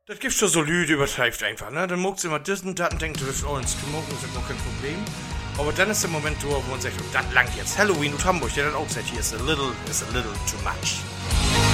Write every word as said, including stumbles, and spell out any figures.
Das gibt schon so Lüde, übertreibt einfach, ne? Dann muckt sie immer das und das und denkt, du wirst uns gemuckt, ist ja gar kein Problem. Aber dann ist der Moment, wo man sagt, das langt jetzt. Halloween und Hamburg, der dann auch sagt, hier ist a little, is a little too much.